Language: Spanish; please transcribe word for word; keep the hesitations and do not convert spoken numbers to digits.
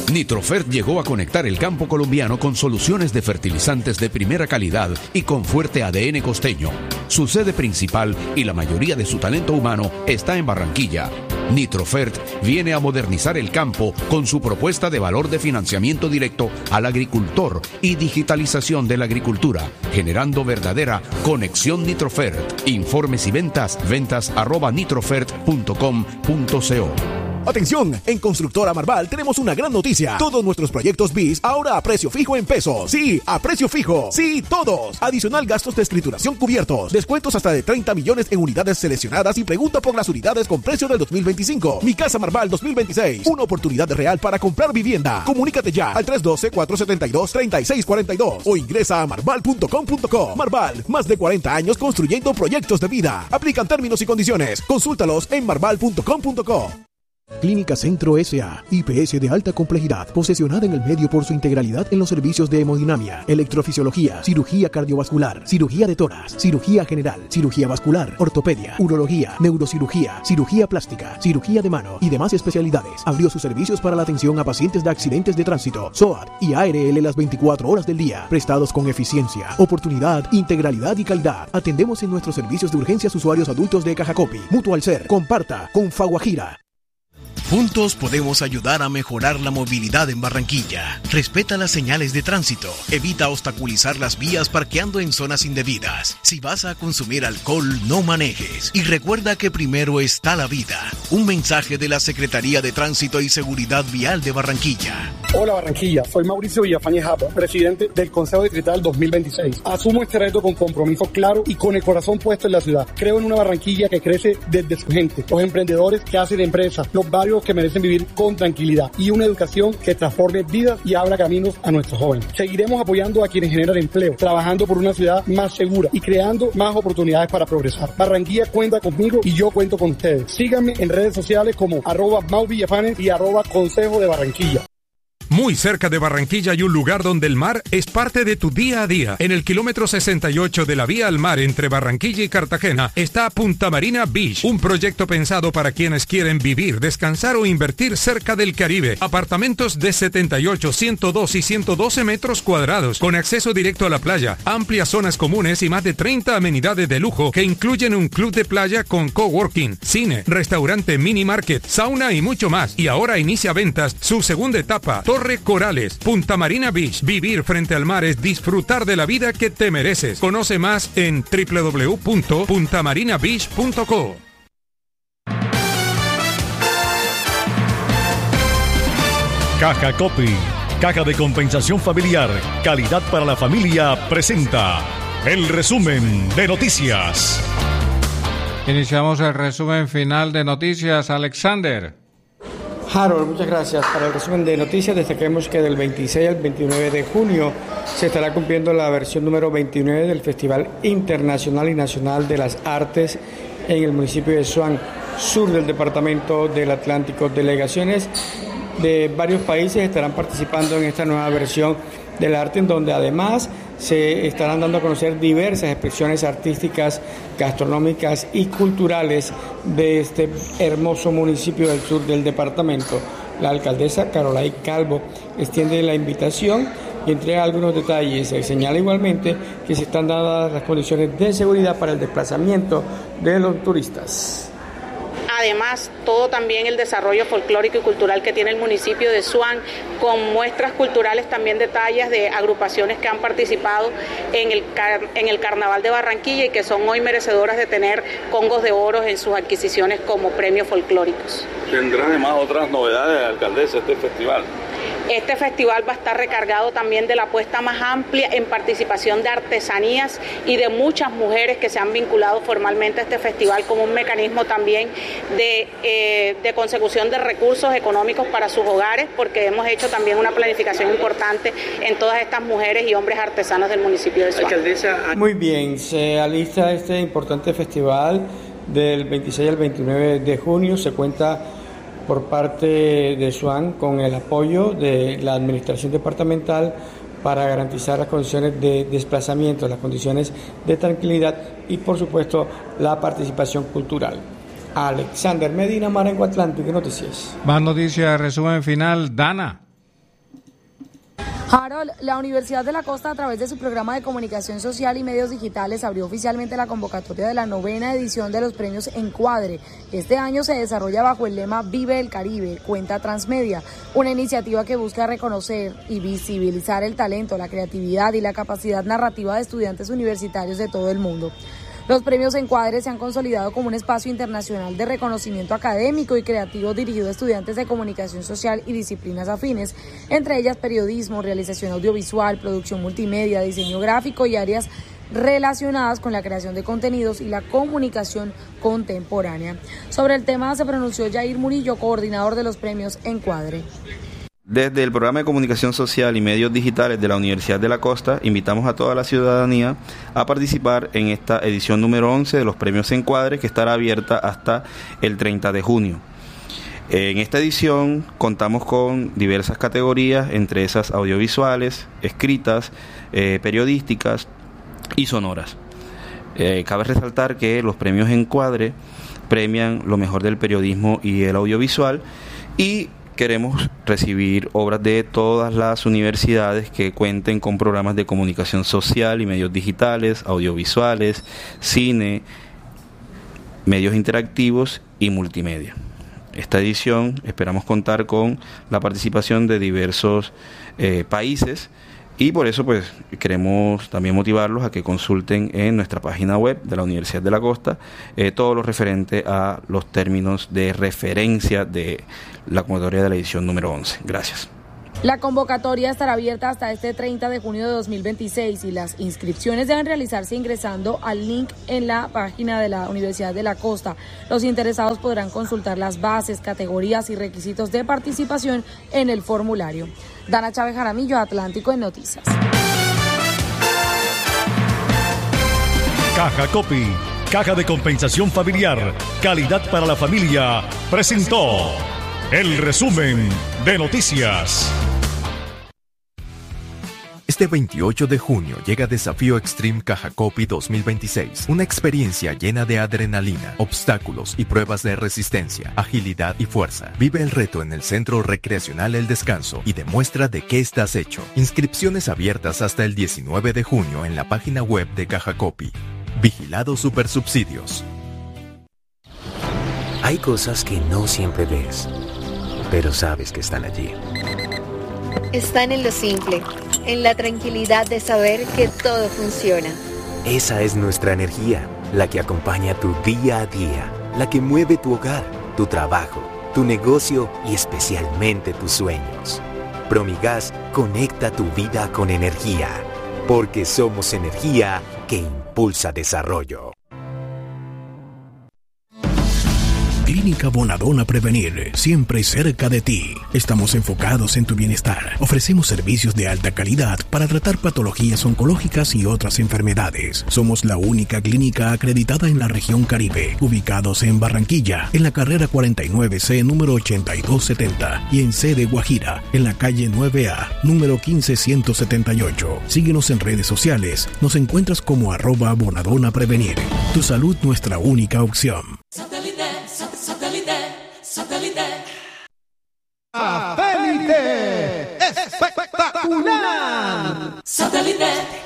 Nitrofert llegó a conectar el campo colombiano con soluciones de fertilizantes de primera calidad y con fuerte A D N costeño. Su sede principal y la mayoría de su talento humano está en Barranquilla. Nitrofert viene a modernizar el campo con su propuesta de valor de financiamiento directo al agricultor y digitalización de la agricultura, generando verdadera conexión Nitrofert. Informes y ventas, ventas arroba nitrofert punto com punto co. Atención, en Constructora Marval tenemos una gran noticia. Todos nuestros proyectos B I S ahora a precio fijo en pesos. Sí, a precio fijo. Sí, todos. Adicional gastos de escrituración cubiertos. Descuentos hasta de treinta millones en unidades seleccionadas y pregunta por las unidades con precio del dos mil veinticinco. Mi Casa Marval dos mil veintiséis. Una oportunidad real para comprar vivienda. Comunícate ya al tres uno dos, cuatro siete dos, tres seis cuatro dos o ingresa a marval punto com punto co. Marval, más de cuarenta años construyendo proyectos de vida. Aplican términos y condiciones. Consúltalos en marval punto com punto co. Clínica Centro S A, I P S de alta complejidad, posesionada en el medio por su integralidad en los servicios de hemodinamia, electrofisiología, cirugía cardiovascular, cirugía de tórax, cirugía general, cirugía vascular, ortopedia, urología, neurocirugía, cirugía plástica, cirugía de mano y demás especialidades. Abrió sus servicios para la atención a pacientes de accidentes de tránsito, S O A T y A R L las veinticuatro horas del día, prestados con eficiencia, oportunidad, integralidad y calidad. Atendemos en nuestros servicios de urgencias usuarios adultos de Cajacopi, Mutual Ser, Comparta, Confaguajira. Juntos podemos ayudar a mejorar la movilidad en Barranquilla. Respeta las señales de tránsito. Evita obstaculizar las vías parqueando en zonas indebidas. Si vas a consumir alcohol, no manejes. Y recuerda que primero está la vida. Un mensaje de la Secretaría de Tránsito y Seguridad Vial de Barranquilla. Hola Barranquilla, soy Mauricio Villafañe Japa, presidente del Consejo Distrital dos mil veintiséis. Asumo este reto con compromiso claro y con el corazón puesto en la ciudad. Creo en una Barranquilla que crece desde su gente, los emprendedores que hacen empresas, los barrios que merecen vivir con tranquilidad y una educación que transforme vidas y abra caminos a nuestros jóvenes. Seguiremos apoyando a quienes generan empleo, trabajando por una ciudad más segura y creando más oportunidades para progresar. Barranquilla cuenta conmigo y yo cuento con ustedes. Síganme en redes sociales como arroba Mau Villafanes y arroba Consejo de Barranquilla. Muy cerca de Barranquilla hay un lugar donde el mar es parte de tu día a día. En el kilómetro sesenta y ocho de la vía al mar entre Barranquilla y Cartagena está Punta Marina Beach, un proyecto pensado para quienes quieren vivir, descansar o invertir cerca del Caribe. Apartamentos de setenta y ocho, ciento dos y ciento doce metros cuadrados, con acceso directo a la playa, amplias zonas comunes y más de treinta amenidades de lujo que incluyen un club de playa con coworking, cine, restaurante, mini market, sauna y mucho más. Y ahora inicia ventas su segunda etapa, Torre Corales, Punta Marina Beach. Vivir frente al mar es disfrutar de la vida que te mereces. Conoce más en doble u doble u doble u punto punta marina beach punto co. Caja Copy, caja de compensación familiar, calidad para la familia, presenta el resumen de noticias. Iniciamos el resumen final de noticias. Alexander. Harold, muchas gracias. Para el resumen de noticias, destaquemos que del veintiséis al veintinueve de junio se estará cumpliendo la versión número veintinueve del Festival Internacional y Nacional de las Artes en el municipio de Suán, sur del departamento del Atlántico. Delegaciones de varios países estarán participando en esta nueva versión del arte, en donde además se estarán dando a conocer diversas expresiones artísticas, gastronómicas y culturales de este hermoso municipio del sur del departamento. La alcaldesa Carolay Calvo extiende la invitación y entrega algunos detalles. Se señala igualmente que se están dadas las condiciones de seguridad para el desplazamiento de los turistas. Además, todo también el desarrollo folclórico y cultural que tiene el municipio de Suán, con muestras culturales también detalles de agrupaciones que han participado en el, car- en el Carnaval de Barranquilla y que son hoy merecedoras de tener congos de oro en sus adquisiciones como premios folclóricos. ¿Tendrá además otras novedades, alcaldesa, este festival? Este festival va a estar recargado también de la apuesta más amplia en participación de artesanías y de muchas mujeres que se han vinculado formalmente a este festival como un mecanismo también de, eh, de consecución de recursos económicos para sus hogares, porque hemos hecho también una planificación importante en todas estas mujeres y hombres artesanos del municipio de Suán. Alcaldesa, muy bien, se alista este importante festival del veintiséis al veintinueve de junio. Se cuenta por parte de Suán con el apoyo de la administración departamental para garantizar las condiciones de desplazamiento, las condiciones de tranquilidad y por supuesto la participación cultural. Alexander Medina, Marengo Atlántico Noticias. Más noticias, resumen final, Dana. Harold, la Universidad de la Costa, a través de su programa de comunicación social y medios digitales, abrió oficialmente la convocatoria de la novena edición de los premios Encuadre. Este año se desarrolla bajo el lema Vive el Caribe, Cuenta Transmedia, una iniciativa que busca reconocer y visibilizar el talento, la creatividad y la capacidad narrativa de estudiantes universitarios de todo el mundo. Los premios Encuadre se han consolidado como un espacio internacional de reconocimiento académico y creativo dirigido a estudiantes de comunicación social y disciplinas afines, entre ellas periodismo, realización audiovisual, producción multimedia, diseño gráfico y áreas relacionadas con la creación de contenidos y la comunicación contemporánea. Sobre el tema se pronunció Jair Murillo, coordinador de los premios Encuadre. Desde el programa de comunicación social y medios digitales de la Universidad de la Costa, invitamos a toda la ciudadanía a participar en esta edición número once de los premios Encuadre, que estará abierta hasta el treinta de junio. En esta edición contamos con diversas categorías, entre esas audiovisuales, escritas, eh, periodísticas y sonoras. Eh, cabe resaltar que los premios Encuadre premian lo mejor del periodismo y el audiovisual, y queremos recibir obras de todas las universidades que cuenten con programas de comunicación social y medios digitales, audiovisuales, cine, medios interactivos y multimedia. Esta edición esperamos contar con la participación de diversos eh, países, y por eso pues queremos también motivarlos a que consulten en nuestra página web de la Universidad de la Costa eh, todo lo referente a los términos de referencia de la convocatoria de la edición número once. Gracias. La convocatoria estará abierta hasta este treinta de junio de dos mil veintiséis y las inscripciones deben realizarse ingresando al link en la página de la Universidad de la Costa. Los interesados podrán consultar las bases, categorías y requisitos de participación en el formulario. Dana Chávez Jaramillo, Atlántico en Noticias. Caja Copy, Caja de Compensación Familiar, Calidad para la Familia, presentó el resumen de noticias. Este veintiocho de junio llega Desafío Extreme Caja Copy dos mil veintiséis, una experiencia llena de adrenalina, obstáculos y pruebas de resistencia, agilidad y fuerza. Vive el reto en el Centro Recreacional El Descanso y demuestra de qué estás hecho. Inscripciones abiertas hasta el diecinueve de junio en la página web de Caja Copy. Vigilado Supersubsidios. Hay cosas que no siempre ves, pero sabes que están allí. Están en lo simple, en la tranquilidad de saber que todo funciona. Esa es nuestra energía, la que acompaña tu día a día, la que mueve tu hogar, tu trabajo, tu negocio y especialmente tus sueños. Promigas conecta tu vida con energía, porque somos energía que impulsa desarrollo. Clínica Bonadona Prevenir, siempre cerca de ti. Estamos enfocados en tu bienestar. Ofrecemos servicios de alta calidad para tratar patologías oncológicas y otras enfermedades. Somos la única clínica acreditada en la región Caribe, ubicados en Barranquilla, en la carrera cuarenta y nueve C, número ochenta y dos setenta, y en sede Guajira, en la calle nueve A, número quince ciento setenta y ocho. Síguenos en redes sociales. Nos encuentras como arroba Bonadona Prevenir. Tu salud, nuestra única opción. Satélite, satélite, satélite. ¡Satélite! ¡Espectacular! Satélite.